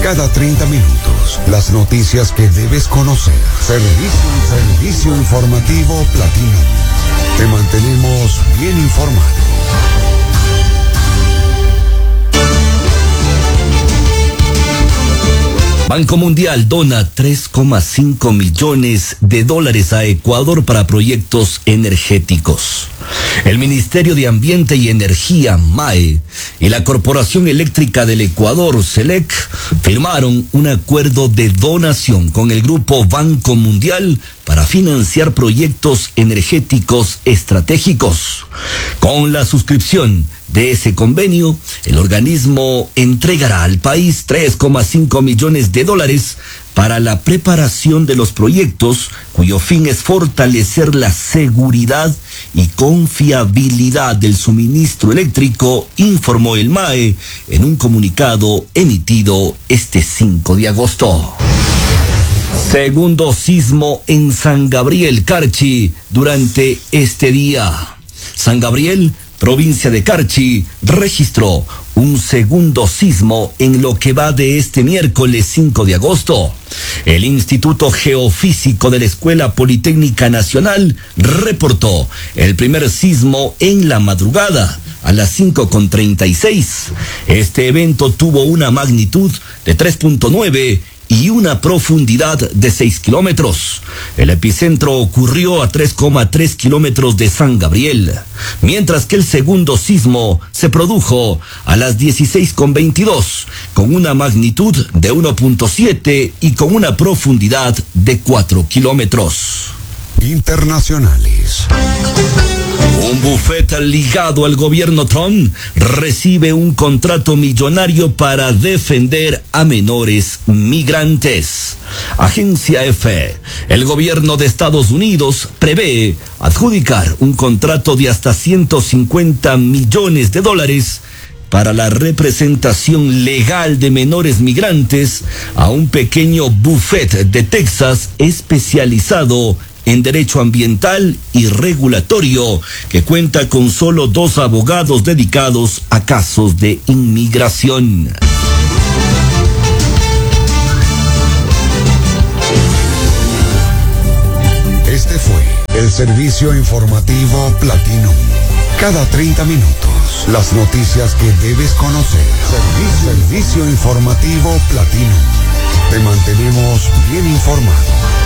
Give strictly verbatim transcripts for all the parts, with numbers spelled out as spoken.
Cada treinta minutos, las noticias que debes conocer. Servicio, servicio informativo Platino. Te mantenemos bien informado. Banco Mundial dona tres coma cinco millones de dólares a Ecuador para proyectos energéticos. El Ministerio de Ambiente y Energía, M A E, y la Corporación Eléctrica del Ecuador, SELEC, firmaron un acuerdo de donación con el Grupo Banco Mundial para financiar proyectos energéticos estratégicos. Con la suscripción de ese convenio, el organismo entregará al país tres coma cinco millones de dólares para la preparación de los proyectos, cuyo fin es fortalecer la seguridad y confiabilidad del suministro eléctrico, informó el M A E en un comunicado emitido este cinco de agosto. Segundo sismo en San Gabriel, Carchi, durante este día. San Gabriel, provincia de Carchi, registró un segundo sismo en lo que va de este miércoles cinco de agosto. El Instituto Geofísico de la Escuela Politécnica Nacional reportó el primer sismo en la madrugada a las cinco con treinta y seis. Este evento tuvo una magnitud de tres punto nueve y una profundidad de seis kilómetros. El epicentro ocurrió a tres coma tres kilómetros de San Gabriel, mientras que el segundo sismo se produjo a las dieciséis con veintidós, con una magnitud de uno punto siete y con una profundidad de cuatro kilómetros. Internacionales. Un bufete ligado al gobierno Trump recibe un contrato millonario para defender a menores migrantes. Agencia F. El gobierno de Estados Unidos prevé adjudicar un contrato de hasta ciento cincuenta millones de dólares para la representación legal de menores migrantes a un pequeño bufete de Texas especializado en derecho ambiental y regulatorio, que cuenta con solo dos abogados dedicados a casos de inmigración. Este fue el servicio informativo Platino. Cada treinta minutos, las noticias que debes conocer. Servicio, servicio informativo Platino. Te mantenemos bien informado.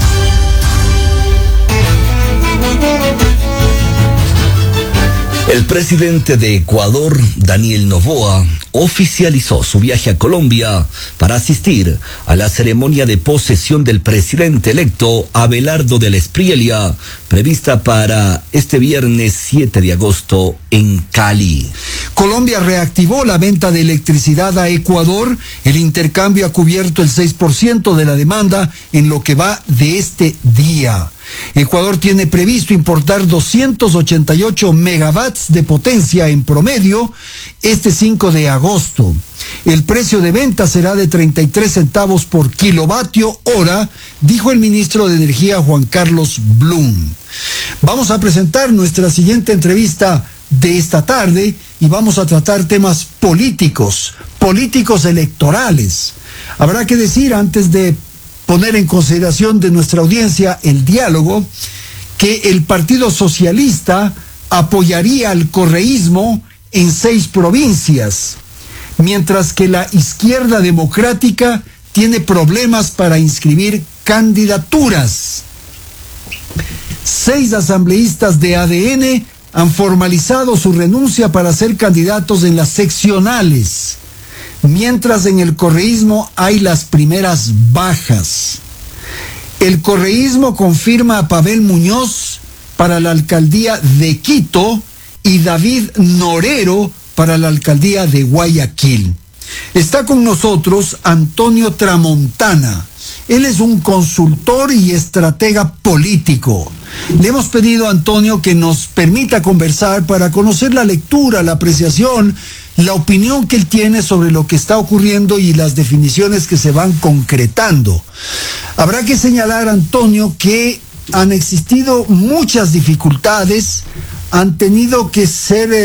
El presidente de Ecuador, Daniel Noboa, oficializó su viaje a Colombia para asistir a la ceremonia de posesión del presidente electo Abelardo de la Espriella, prevista para este viernes siete de agosto en Cali. Colombia reactivó la venta de electricidad a Ecuador. El intercambio ha cubierto el seis por ciento de la demanda en lo que va de este día. Ecuador tiene previsto importar doscientos ochenta y ocho megawatts de potencia en promedio este cinco de agosto. El precio de venta será de treinta y tres centavos por kilovatio hora, dijo el ministro de Energía Juan Carlos Blum. Vamos a presentar nuestra siguiente entrevista de esta tarde y vamos a tratar temas políticos, políticos electorales. Habrá que decir, antes de poner en consideración de nuestra audiencia el diálogo, que el Partido Socialista apoyaría al correísmo en seis provincias, mientras que la izquierda democrática tiene problemas para inscribir candidaturas. Seis asambleístas de A D N han formalizado su renuncia para ser candidatos en las seccionales, mientras en el correísmo hay las primeras bajas. El correísmo confirma a Pavel Muñoz para la alcaldía de Quito y David Norero para la alcaldía de Guayaquil. Está con nosotros Antonio Tramontana. Él es un consultor y estratega político. Le hemos pedido a Antonio que nos permita conversar para conocer la lectura, la apreciación, la opinión que él tiene sobre lo que está ocurriendo y las definiciones que se van concretando. Habrá que señalar, Antonio, que han existido muchas dificultades, han tenido que ser eh,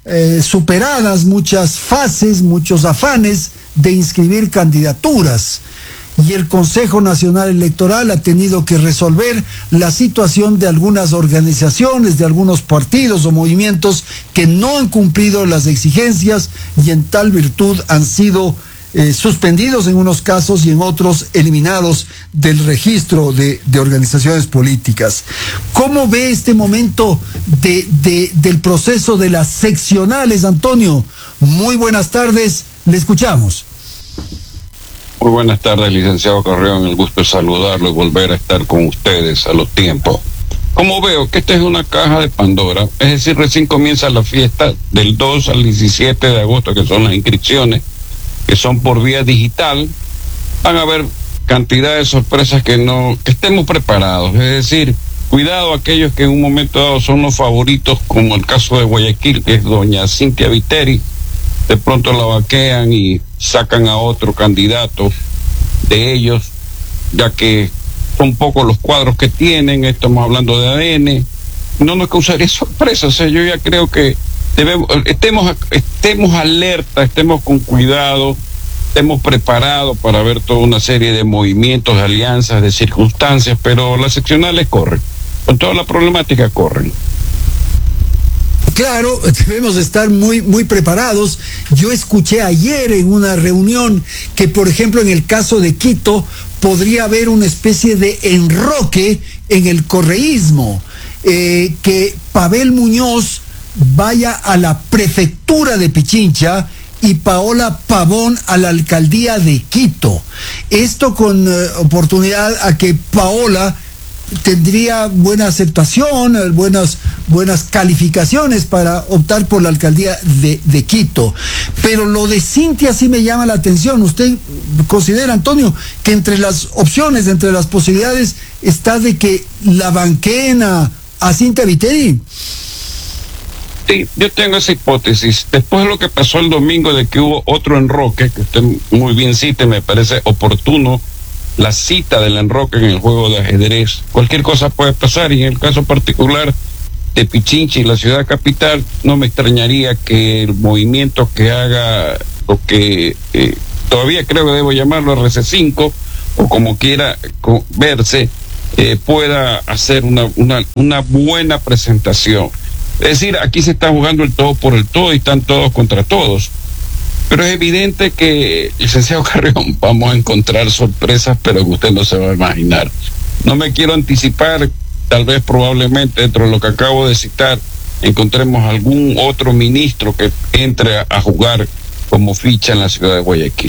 eh, superadas muchas fases, muchos afanes de inscribir candidaturas. Y el Consejo Nacional Electoral ha tenido que resolver la situación de algunas organizaciones, de algunos partidos o movimientos que no han cumplido las exigencias y en tal virtud han sido eh, suspendidos en unos casos y en otros eliminados del registro de, de organizaciones políticas. ¿Cómo ve este momento de, de, del proceso de las seccionales, Antonio? Muy buenas tardes, le escuchamos. Muy buenas tardes, licenciado Carrión, el gusto de saludarlo y volver a estar con ustedes a los tiempos. Como veo que esta es una caja de Pandora, es decir, recién comienza la fiesta del dos al diecisiete de agosto, que son las inscripciones, que son por vía digital. Van a haber cantidad de sorpresas que no, que estemos preparados, es decir, cuidado a aquellos que en un momento dado son los favoritos, como el caso de Guayaquil, que es doña Cintia Viteri. De pronto la vaquean y sacan a otro candidato de ellos, ya que son pocos los cuadros que tienen. Estamos hablando de A D N, no nos causaría sorpresa. O sea, yo ya creo que debemos, estemos, estemos alerta, estemos con cuidado, estemos preparados para ver toda una serie de movimientos, de alianzas, de circunstancias, pero las seccionales corren, con toda la problemática corren. Claro, debemos estar muy, muy preparados. Yo escuché ayer en una reunión que, por ejemplo, en el caso de Quito, podría haber una especie de enroque en el correísmo, eh, que Pavel Muñoz vaya a la prefectura de Pichincha y Paola Pavón a la alcaldía de Quito. Esto con eh, oportunidad a que Paola tendría buena aceptación, buenas, buenas calificaciones para optar por la alcaldía de, de Quito. Pero lo de Cintia sí me llama la atención. ¿Usted considera, Antonio, que entre las opciones, entre las posibilidades, está de que la banqueen a, a Cintia Viteri? Sí, yo tengo esa hipótesis. Después de lo que pasó el domingo, de que hubo otro enroque, que usted muy bien cita, me parece oportuno la cita del enroque en el juego de ajedrez. Cualquier cosa puede pasar, y en el caso particular de Pichincha y la ciudad capital, no me extrañaría que el movimiento que haga lo que eh, todavía creo que debo llamarlo R C cinco, o como quiera verse, eh, pueda hacer una, una, una buena presentación. Es decir, aquí se está jugando el todo por el todo y están todos contra todos. Pero es evidente que, licenciado Carrión, vamos a encontrar sorpresas, pero que usted no se va a imaginar. No me quiero anticipar, tal vez probablemente dentro de lo que acabo de citar, encontremos algún otro ministro que entre a, a jugar como ficha en la ciudad de Guayaquil.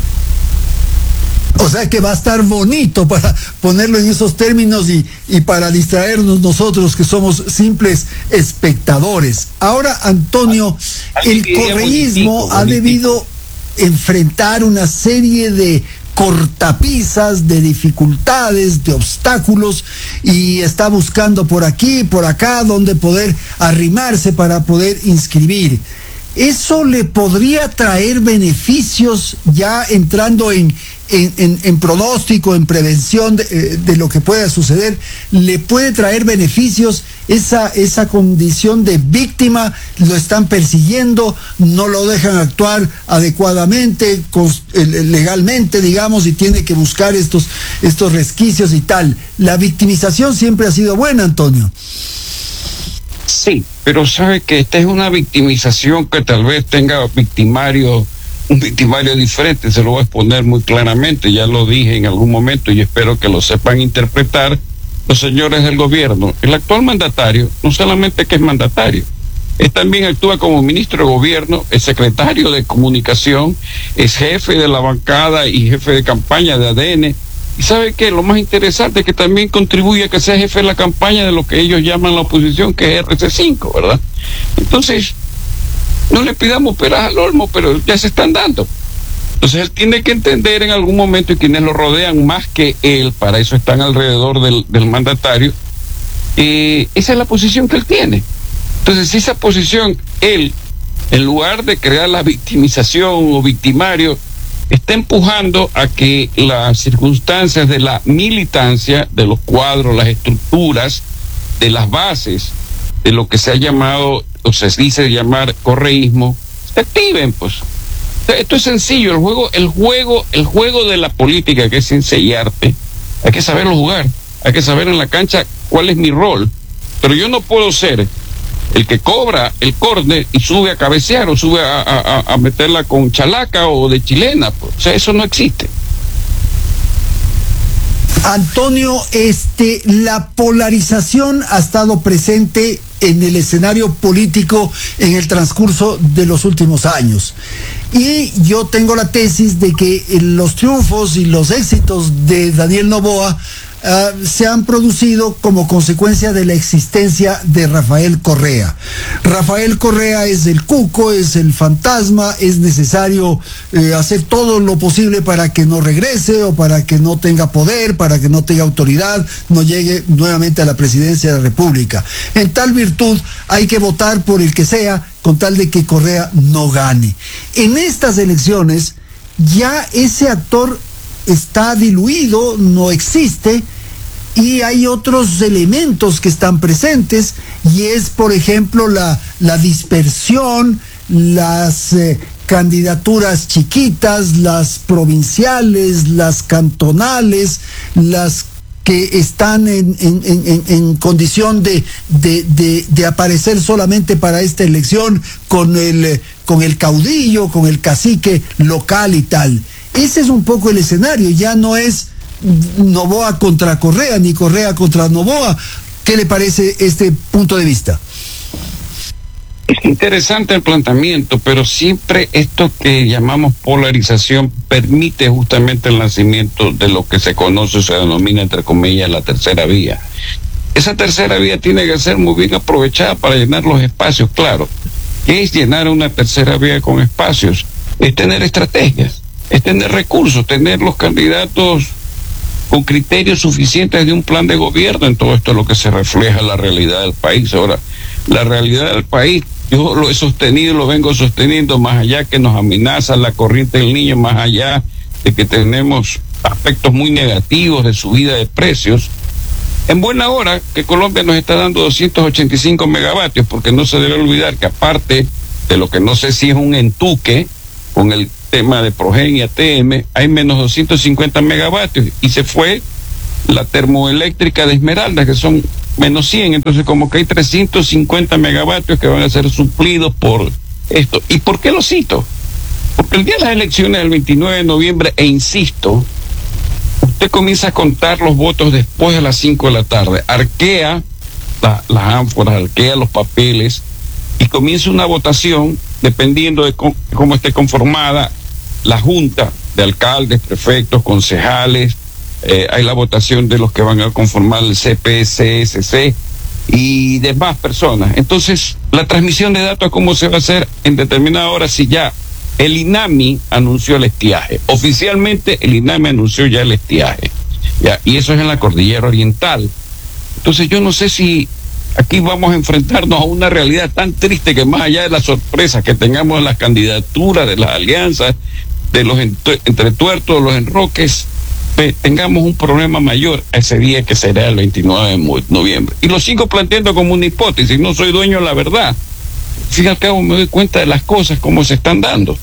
O sea que va a estar bonito, para ponerlo en esos términos, y, y para distraernos nosotros que somos simples espectadores. Ahora, Antonio, el correísmo ha debido enfrentar una serie de cortapisas, de dificultades, de obstáculos, y está buscando por aquí, por acá, donde poder arrimarse para poder inscribir. ¿Eso le podría traer beneficios, ya entrando en, en, en, en pronóstico, en prevención de, de lo que pueda suceder? ¿Le puede traer beneficios esa, esa condición de víctima? ¿Lo están persiguiendo? ¿No lo dejan actuar adecuadamente, legalmente, digamos, y tiene que buscar estos, estos resquicios y tal? La victimización siempre ha sido buena, Antonio. Sí, pero sabe que esta es una victimización que tal vez tenga victimario, un victimario diferente. Se lo voy a exponer muy claramente, ya lo dije en algún momento y espero que lo sepan interpretar los señores del gobierno. El actual mandatario no solamente que es mandatario, él también actúa como ministro de gobierno, es secretario de comunicación, es jefe de la bancada y jefe de campaña de A D N. Y sabe que lo más interesante es que también contribuye a que sea jefe de la campaña de lo que ellos llaman la oposición, que es R C cinco, ¿verdad? Entonces, no le pidamos peras al olmo, pero ya se están dando. Entonces él tiene que entender en algún momento, y quienes lo rodean más que él, para eso están alrededor del, del mandatario, eh, esa es la posición que él tiene. Entonces, si esa posición, él, en lugar de crear la victimización o victimario, está empujando a que las circunstancias de la militancia, de los cuadros, las estructuras, de las bases, de lo que se ha llamado o se dice llamar correísmo, se activen, pues. Esto es sencillo, el juego, el juego, el juego de la política, que es ensayarte, hay que saberlo jugar, hay que saber en la cancha cuál es mi rol, pero yo no puedo ser el que cobra el córner y sube a cabecear o sube a, a, a meterla con chalaca o de chilena, pues. O sea, eso no existe. Antonio, este, la polarización ha estado presente en el escenario político en el transcurso de los últimos años. Y yo tengo la tesis de que los triunfos y los éxitos de Daniel Noboa Uh, se han producido como consecuencia de la existencia de Rafael Correa. Rafael Correa es el cuco, es el fantasma, es necesario eh, hacer todo lo posible para que no regrese o para que no tenga poder, para que no tenga autoridad, no llegue nuevamente a la presidencia de la República. En tal virtud hay que votar por el que sea con tal de que Correa no gane. En estas elecciones ya ese actor está diluido, no existe, y hay otros elementos que están presentes, y es, por ejemplo, la, la dispersión, las eh, candidaturas chiquitas, las provinciales, las cantonales, las que están en, en, en, en condición de, de, de, de aparecer solamente para esta elección con el, con el caudillo, con el cacique local y tal. Ese es un poco el escenario, ya no es Noboa contra Correa, ni Correa contra Noboa. ¿Qué le parece este punto de vista? Es interesante el planteamiento, pero siempre esto que llamamos polarización permite justamente el nacimiento de lo que se conoce, se denomina entre comillas la tercera vía. Esa tercera vía tiene que ser muy bien aprovechada para llenar los espacios, claro. ¿Qué es llenar una tercera vía con espacios? Es tener estrategias, es tener recursos, tener los candidatos con criterios suficientes de un plan de gobierno. En todo esto es lo que se refleja en la realidad del país. Ahora, la realidad del país, yo lo he sostenido, lo vengo sosteniendo, más allá que nos amenaza la corriente del niño, más allá de que tenemos aspectos muy negativos de subida de precios, en buena hora que Colombia nos está dando doscientos ochenta y cinco megavatios, porque no se debe olvidar que aparte de lo que no sé si es un entuque con el tema de Progen y A T M, hay menos doscientos cincuenta megavatios, y se fue la termoeléctrica de Esmeralda, que son menos cien, entonces como que hay trescientos cincuenta megavatios que van a ser suplidos por esto. ¿Y por qué lo cito? Porque el día de las elecciones del veintinueve de noviembre, e insisto, usted comienza a contar los votos después de las cinco de la tarde, arquea la, las ánforas, arquea los papeles, y comienza una votación dependiendo de cómo, cómo esté conformada la junta de alcaldes, prefectos, concejales. Eh, hay la votación de los que van a conformar el C P S S C y demás personas. Entonces, la transmisión de datos, ¿cómo se va a hacer en determinada hora? Si ya el INAMI anunció el estiaje. Oficialmente, el INAMI anunció ya el estiaje. Ya, y eso es en la cordillera oriental. Entonces, yo no sé si aquí vamos a enfrentarnos a una realidad tan triste que más allá de las sorpresas que tengamos en las candidaturas, de las alianzas, de los entretuertos, los enroques, tengamos un problema mayor ese día, que será el veintinueve de noviembre. Y lo sigo planteando como una hipótesis, no soy dueño de la verdad. Al fin y al cabo me doy cuenta de las cosas como se están dando.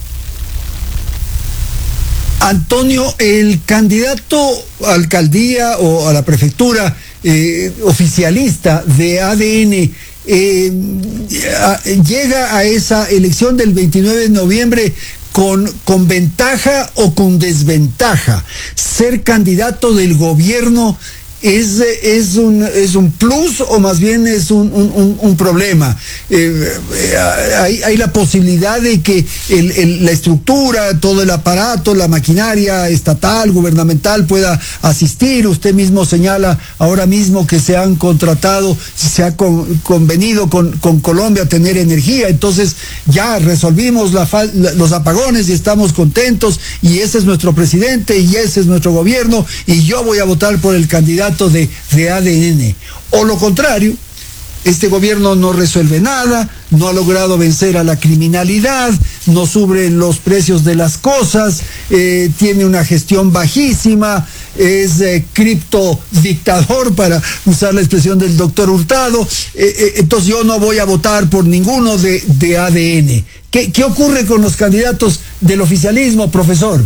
Antonio, el candidato a alcaldía o a la prefectura eh, oficialista de A D N eh, a, llega a esa elección del veintinueve de noviembre con, con ventaja o con desventaja. Ser candidato del gobierno es, es, un, es un plus o más bien es un, un, un problema. Eh, eh, hay, hay la posibilidad de que el, el, la estructura, todo el aparato, la maquinaria estatal, gubernamental pueda asistir. Usted mismo señala ahora mismo que se han contratado, se ha con, convenido con, con Colombia a tener energía, entonces ya resolvimos la, la, los apagones y estamos contentos, y ese es nuestro presidente y ese es nuestro gobierno, y yo voy a votar por el candidato De, de A D N. O lo contrario, este gobierno no resuelve nada, no ha logrado vencer a la criminalidad, no suben los precios de las cosas, eh, tiene una gestión bajísima, es eh, criptodictador, para usar la expresión del doctor Hurtado. Eh, eh, entonces yo no voy a votar por ninguno de, de A D N. ¿Qué, ¿Qué ocurre con los candidatos del oficialismo, profesor?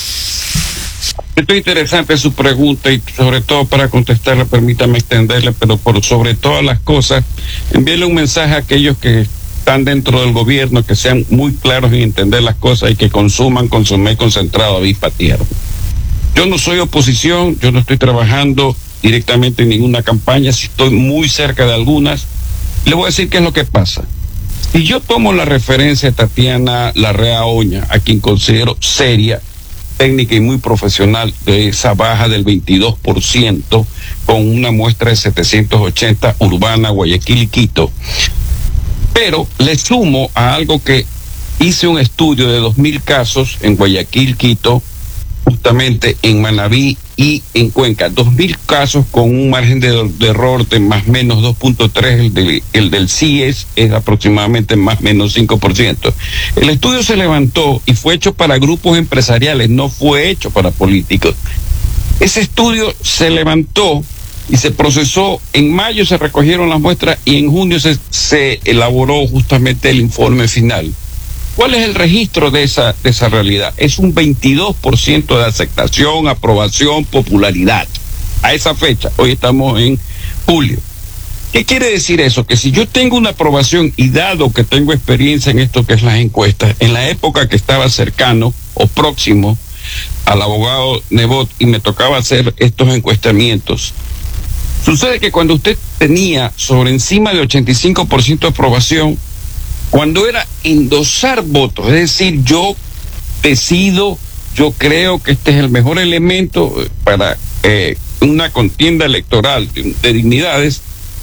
Esto es interesante su pregunta, y sobre todo para contestarla, permítame extenderle, pero por sobre todas las cosas, envíele un mensaje a aquellos que están dentro del gobierno, que sean muy claros en entender las cosas y que consuman consomé concentrado avispa tierra. Yo no soy oposición, yo no estoy trabajando directamente en ninguna campaña, si estoy muy cerca de algunas. Le voy a decir qué es lo que pasa. Si yo tomo la referencia de Tatiana Larrea Oña, a quien considero seria, técnica y muy profesional, de esa baja del veintidós por ciento con una muestra de setecientos ochenta urbana, Guayaquil y Quito, pero le sumo a algo que hice un estudio de dos mil casos en Guayaquil, Quito, justamente en Manabí y en Cuenca, dos mil casos con un margen de, de error de más o menos dos punto tres, el, de, el del C I E S es aproximadamente más o menos cinco por ciento. El estudio se levantó y fue hecho para grupos empresariales, no fue hecho para políticos. Ese estudio se levantó y se procesó, en mayo se recogieron las muestras y en junio se, se elaboró justamente el informe final. ¿Cuál es el registro de esa, de esa realidad? Es un veintidós por ciento de aceptación, aprobación, popularidad. A esa fecha, hoy estamos en julio. ¿Qué quiere decir eso? Que si yo tengo una aprobación, y dado que tengo experiencia en esto que es las encuestas, en la época que estaba cercano o próximo al abogado Nebot y me tocaba hacer estos encuestamientos, sucede que cuando usted tenía sobre encima de ochenta y cinco por ciento de aprobación, cuando era endosar votos, es decir, yo decido, yo creo que este es el mejor elemento para eh, una contienda electoral de, de dignidades,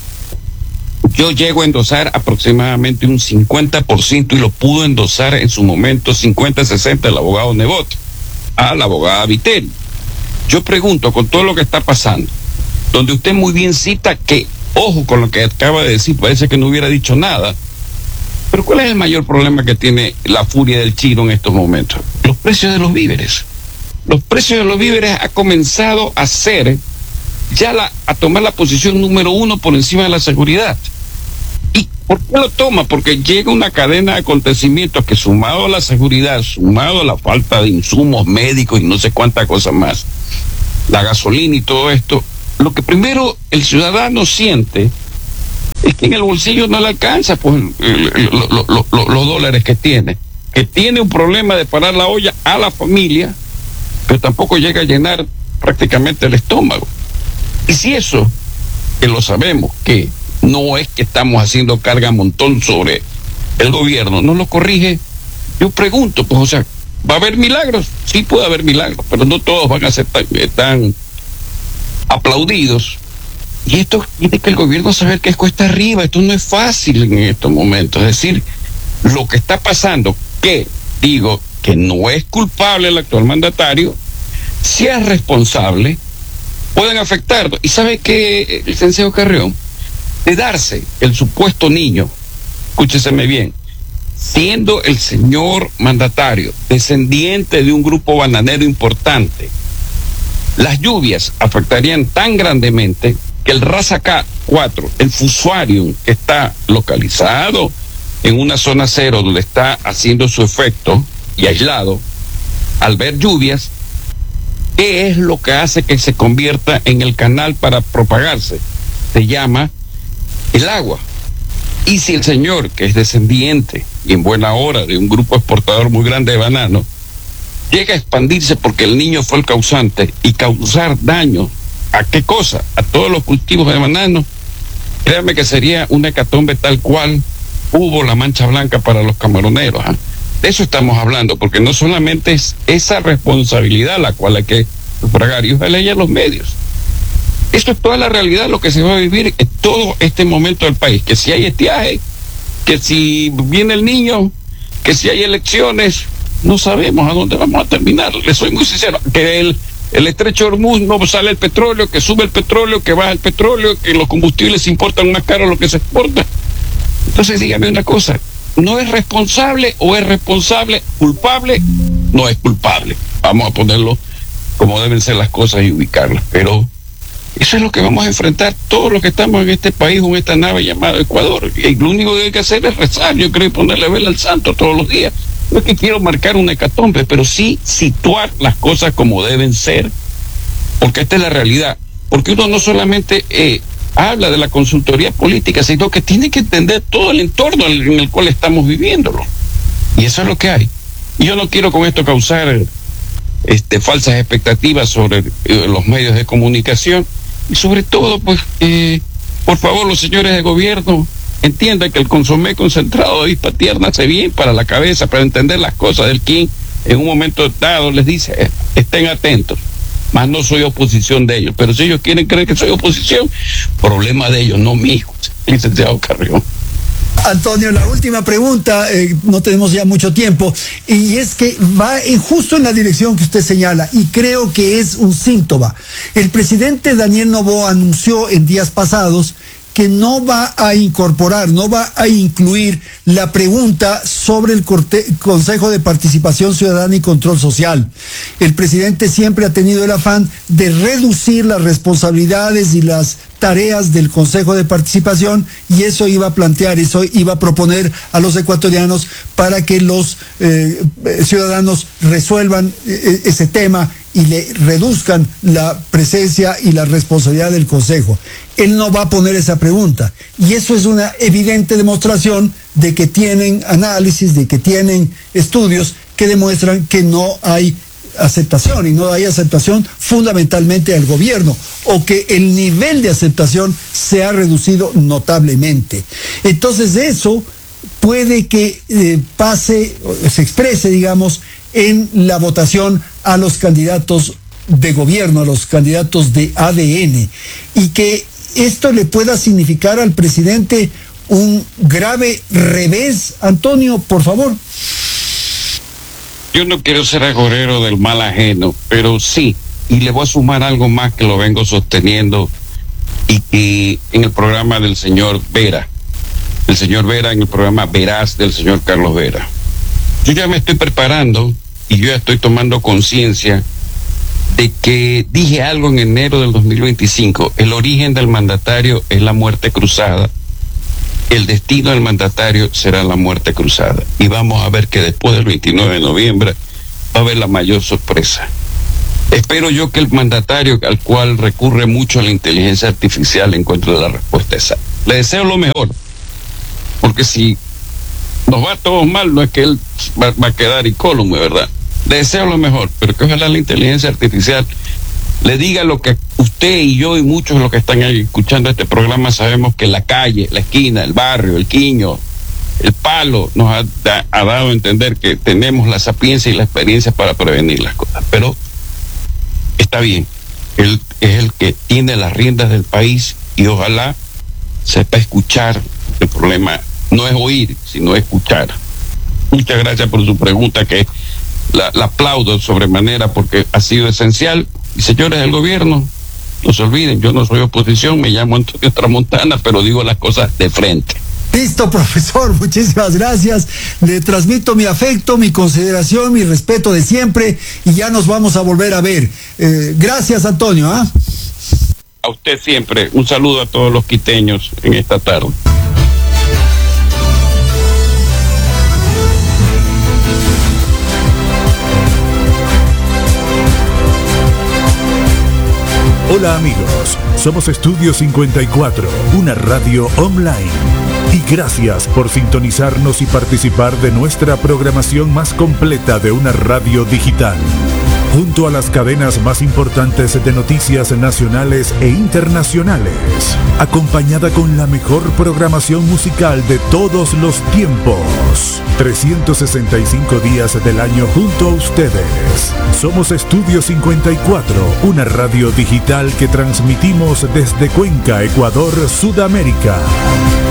yo llego a endosar aproximadamente un cincuenta por ciento y lo pudo endosar en su momento cincuenta sesenta el abogado Nebot a la abogada Viteri. Yo pregunto, con todo lo que está pasando, donde usted muy bien cita que, ojo con lo que acaba de decir, parece que no hubiera dicho nada, pero ¿cuál es el mayor problema que tiene la furia del Chiro en estos momentos? Los precios de los víveres. Los precios de los víveres ha comenzado a ser, ya la, a tomar la posición número uno por encima de la seguridad. ¿Y por qué lo toma? Porque llega una cadena de acontecimientos que, sumado a la seguridad, sumado a la falta de insumos médicos y no sé cuántas cosas más, la gasolina y todo esto, lo que primero el ciudadano siente es que en el bolsillo no le alcanza pues lo, lo, lo, lo, los dólares que tiene, que tiene un problema de parar la olla a la familia, pero tampoco llega a llenar prácticamente el estómago. Y si eso, que lo sabemos, que no es que estamos haciendo carga a montón sobre el gobierno, no lo corrige, yo pregunto, pues o sea, ¿va a haber milagros? Sí puede haber milagros, pero no todos van a ser tan, tan aplaudidos. Y esto tiene que el gobierno saber que es cuesta arriba, esto no es fácil en estos momentos. Es decir, lo que está pasando, que digo que no es culpable el actual mandatario, si es responsable, pueden afectarlo. ¿Y sabe qué, licenciado Carrión? De darse el supuesto niño, escúcheseme bien, siendo el señor mandatario descendiente de un grupo bananero importante, las lluvias afectarían tan grandemente que el Rasa K cuatro, el Fusarium, que está localizado en una zona cero donde está haciendo su efecto y aislado, al ver lluvias, ¿qué es lo que hace que se convierta en el canal para propagarse? Se llama el agua. Y si el señor, que es descendiente y en buena hora de un grupo exportador muy grande de banano, llega a expandirse porque el niño fue el causante y causar daño, ¿a qué cosa? A todos los cultivos de banano, créame que sería una hecatombe tal cual hubo la mancha blanca para los camaroneros. ¿eh? De eso estamos hablando, porque no solamente es esa responsabilidad la cual hay que sufragar, y ojalá haya los medios. Esto es toda la realidad, lo que se va a vivir en todo este momento del país, que si hay estiaje, que si viene el niño, que si hay elecciones, no sabemos a dónde vamos a terminar. Les soy muy sincero, que el El estrecho de Hormuz no sale el petróleo, que sube el petróleo, que baja el petróleo, que los combustibles importan más caro lo que se exporta. Entonces dígame una cosa, ¿no es responsable o es responsable? ¿Culpable? No es culpable. Vamos a ponerlo como deben ser las cosas y ubicarlas. Pero eso es lo que vamos a enfrentar todos los que estamos en este país, en esta nave llamada Ecuador. Y lo único que hay que hacer es rezar, yo creo, y ponerle vela al santo todos los días. No es que quiero marcar una hecatombe, pero sí situar las cosas como deben ser, porque esta es la realidad. Porque uno no solamente eh, habla de la consultoría política, sino que tiene que entender todo el entorno en el cual estamos viviéndolo. Y eso es lo que hay. Y yo no quiero con esto causar este, falsas expectativas sobre eh, los medios de comunicación. Y sobre todo, pues, eh, por favor, los señores de gobierno entiendan que el consomé concentrado de avispa tierna hace bien para la cabeza, para entender las cosas del quien en un momento dado les dice, eh, estén atentos. Más no soy oposición de ellos, pero si ellos quieren creer que soy oposición, problema de ellos, no mío, licenciado Carrión. Antonio, la última pregunta, eh, no tenemos ya mucho tiempo, y es que va en, justo en la dirección que usted señala, y creo que es un síntoma. El presidente Daniel Noboa anunció en días pasados que no va a incorporar, no va a incluir la pregunta sobre el Corte- Consejo de Participación Ciudadana y Control Social. El presidente siempre ha tenido el afán de reducir las responsabilidades y las tareas del Consejo de Participación, y eso iba a plantear, eso iba a proponer a los ecuatorianos para que los eh, ciudadanos resuelvan eh, ese tema y le reduzcan la presencia y la responsabilidad del Consejo. Él no va a poner esa pregunta, y eso es una evidente demostración de que tienen análisis, de que tienen estudios que demuestran que no hay aceptación, y no hay aceptación fundamentalmente al gobierno, o que el nivel de aceptación se ha reducido notablemente. Entonces eso puede que eh, pase, se exprese, digamos, en la votación a los candidatos de gobierno, a los candidatos de A D N, y que esto le pueda significar al presidente un grave revés. Antonio, por favor. Yo no quiero ser agorero del mal ajeno, pero sí, y le voy a sumar algo más que lo vengo sosteniendo, y que en el programa del señor Vera, el señor Vera en el programa Veraz del señor Carlos Vera. Yo ya me estoy preparando y yo ya estoy tomando conciencia de que dije algo en enero del dos mil veinticinco, el origen del mandatario es la muerte cruzada, el destino del mandatario será la muerte cruzada, y vamos a ver que después del veintinueve de noviembre va a haber la mayor sorpresa. Espero yo que el mandatario al cual recurre mucho a la inteligencia artificial encuentre la respuesta exacta. Le deseo lo mejor, porque si nos va todo mal, no es que él va, va a quedar incólume, ¿verdad? Le deseo lo mejor, pero que ojalá la inteligencia artificial le diga lo que usted y yo y muchos de los que están ahí escuchando este programa sabemos, que la calle, la esquina, el barrio, el quiño, el palo nos ha, da, ha dado a entender que tenemos la sapiencia y la experiencia para prevenir las cosas. Pero está bien, él es el que tiene las riendas del país y ojalá sepa escuchar. El problema no es oír, sino escuchar. Muchas gracias por su pregunta, que la, la aplaudo sobremanera porque ha sido esencial. Y señores del gobierno, no se olviden, yo no soy oposición, me llamo Antonio Tramontana, pero digo las cosas de frente. Listo, profesor, muchísimas gracias. Le transmito mi afecto, mi consideración, mi respeto de siempre, y ya nos vamos a volver a ver. Eh, gracias, Antonio. ¿eh? A usted siempre. Un saludo a todos los quiteños en esta tarde. Hola amigos, somos Estudio cincuenta y cuatro, una radio online. Y gracias por sintonizarnos y participar de nuestra programación más completa de una radio digital. Junto a las cadenas más importantes de noticias nacionales e internacionales, acompañada con la mejor programación musical de todos los tiempos. trescientos sesenta y cinco días del año junto a ustedes. Somos Estudio cincuenta y cuatro, una radio digital que transmitimos desde Cuenca, Ecuador, Sudamérica.